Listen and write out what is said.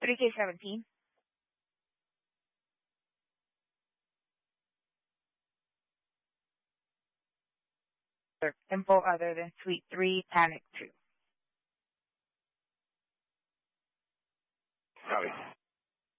3K17. Info other than Suite 3, Panic 2.